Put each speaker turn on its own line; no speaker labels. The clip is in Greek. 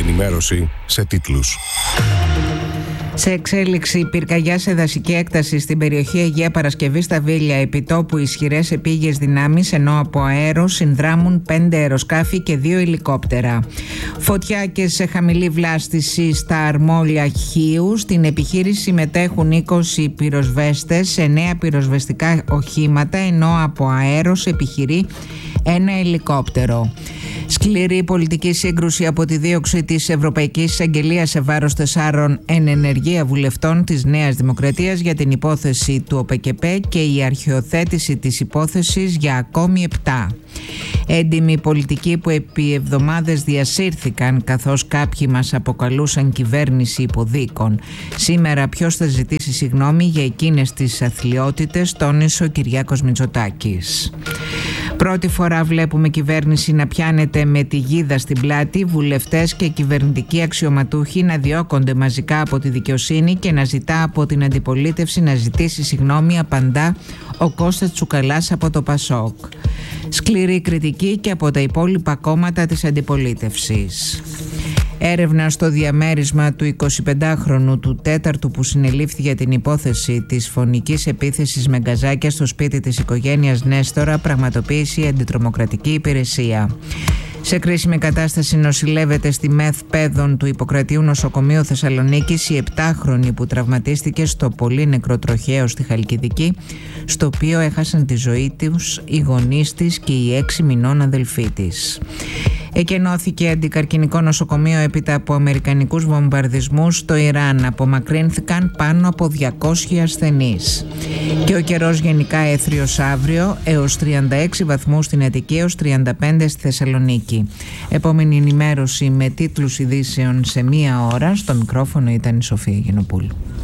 ενημέρωση σε τίτλους.
Σε εξέλιξη, πυρκαγιά σε δασική έκταση στην περιοχή Αγία Παρασκευή στα Βίλια, επιτόπου ισχυρές επίγειες δυνάμεις, ενώ από αέρο συνδράμουν 5 αεροσκάφη και 2 ελικόπτερα. Φωτιά και σε χαμηλή βλάστηση στα Αρμόλια Χίου. Στην επιχείρηση συμμετέχουν 20 πυροσβέστες σε 9 πυροσβεστικά οχήματα, ενώ από αέρος επιχειρεί ένα ελικόπτερο. Σκληρή πολιτική σύγκρουση από τη δίωξη της Ευρωπαϊκής Εισαγγελίας σε βάρος 4 εν ενεργεία βουλευτών της Νέας Δημοκρατίας για την υπόθεση του ΟΠΕΚΕΠΕ και η αρχαιοθέτηση της υπόθεσης για ακόμη 7. Έντιμοι πολιτικοί που επί εβδομάδες διασύρθηκαν, καθώς κάποιοι μας αποκαλούσαν κυβέρνηση υποδίκων. Σήμερα ποιος θα ζητήσει συγγνώμη για εκείνες τις αθλιότητες, τόνισε ο Κυριάκος Μητσοτάκης. Πρώτη φορά βλέπουμε κυβέρνηση να πιάνεται με τη γίδα στην πλάτη, βουλευτές και κυβερνητικοί αξιωματούχοι να διώκονται μαζικά από τη δικαιοσύνη και να ζητά από την αντιπολίτευση να ζητήσει συγγνώμη, απαντά ο Κώστας Τσουκαλάς από το ΠΑΣΟΚ. Σκληρή κριτική και από τα υπόλοιπα κόμματα της αντιπολίτευσης. Έρευνα στο διαμέρισμα του 25χρονου του τέταρτου που συνελήφθη για την υπόθεση της φωνικής επίθεσης με γκαζάκια στο σπίτι της οικογένειας Νέστορα πραγματοποίησε η Αντιτρομοκρατική Υπηρεσία. Σε κρίσιμη κατάσταση νοσηλεύεται στη ΜΕΘ Πέδων του Ιπποκρατείου Νοσοκομείου Θεσσαλονίκης η 7χρονη που τραυματίστηκε στο πολύ νεκροτροχαίο στη Χαλκιδική, στο οποίο έχασαν τη ζωή τους οι γονείς της και οι 6 μηνών αδελφοί της. Εκενώθηκε αντικαρκινικό νοσοκομείο έπειτα από αμερικανικούς βομβαρδισμούς στο Ιράν. Απομακρύνθηκαν πάνω από 200 ασθενείς. Και ο καιρός γενικά έθριος αύριο, έως 36 βαθμούς στην Αττική, έως 35 στη Θεσσαλονίκη. Επόμενη ενημέρωση με τίτλους ειδήσεων σε 1 ώρα. Στο μικρόφωνο ήταν η Σοφία Γενοπούλου.